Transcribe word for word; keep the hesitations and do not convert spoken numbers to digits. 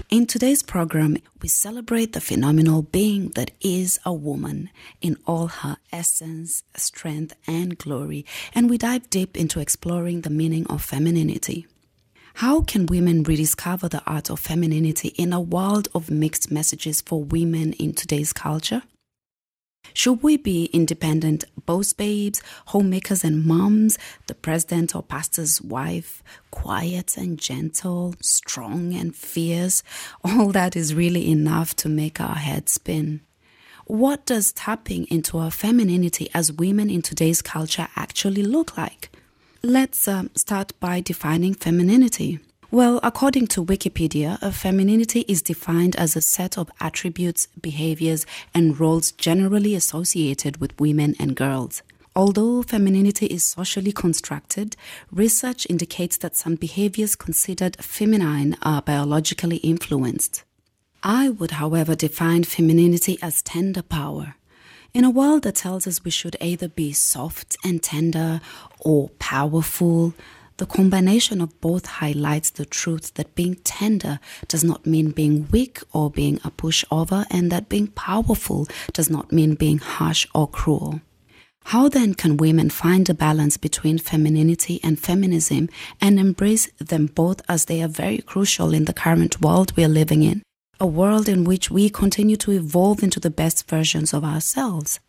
In today's program, we celebrate the phenomenal being that is a woman in all her essence, strength, and glory, and we dive deep into exploring the meaning of femininity. How can women rediscover the art of femininity in a world of mixed messages for women in today's culture? Should we be independent boss babes, homemakers and moms, the president or pastor's wife, quiet and gentle, strong and fierce? All that is really enough to make our heads spin. What does tapping into our femininity as women in today's culture actually look like? Let's um, start by defining femininity. Well, according to Wikipedia, a femininity is defined as a set of attributes, behaviors, and roles generally associated with women and girls. Although femininity is socially constructed, research indicates that some behaviors considered feminine are biologically influenced. I would, however, define femininity as tender power. In a world that tells us we should either be soft and tender or powerful, the combination of both highlights the truth that being tender does not mean being weak or being a pushover, and that being powerful does not mean being harsh or cruel. How then can women find a balance between femininity and feminism and embrace them both, as they are very crucial in the current world we are living in? A world in which we continue to evolve into the best versions of ourselves.